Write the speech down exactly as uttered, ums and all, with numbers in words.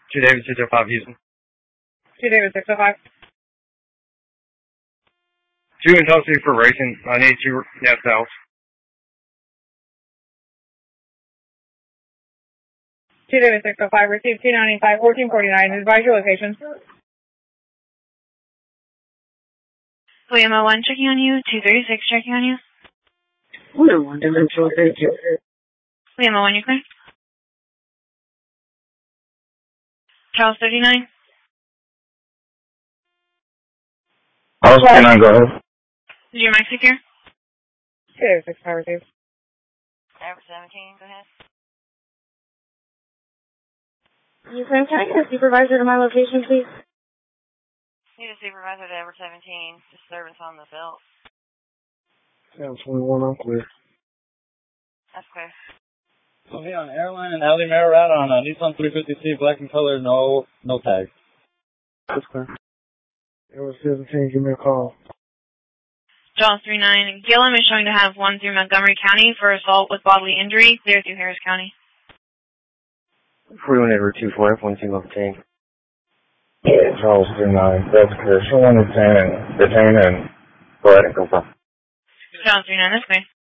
two David six oh five Houston. two David six oh five. two in Tennessee for racing. I need two yes bells. two David six oh five, receive two ninety-five, fourteen forty-nine. Advise your location. William oh one checking on you, two thirty-six checking on you. William one, dimensional, thank you. William oh one, you clear? Charles thirty-nine. Charles thirty-nine, go ahead. Is your mic secure? two David six oh five, receive. Average seventeen, go ahead. Yes, ma'am, can I get a supervisor to my location, please? Need a supervisor to Average seventeen. Disturbance on the belt. seven twenty-one, I'm clear. That's clear. Okay, on airline and Alley Marriott on a Nissan three fifty C, black in color, no no tag. That's clear. Airline seventeen, give me a call. Charles thirty-nine. Gillum is showing to have one through Montgomery County for assault with bodily injury, clear through Harris County. Freeway Route two four F one two obtain. Charles thirty-nine, that's clear. Someone detain and detain and go ahead and confirm. Charles thirty-nine, that's clear.